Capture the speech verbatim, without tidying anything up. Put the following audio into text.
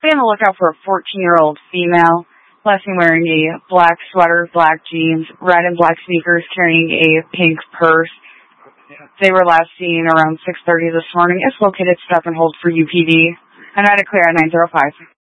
be on the lookout for a fourteen-year-old female, last seen wearing a black sweater, black jeans, red and black sneakers, carrying a pink purse. They were last seen around six thirty this morning. It's located Step and Hold for U P D. I'm at a clear at nine oh five.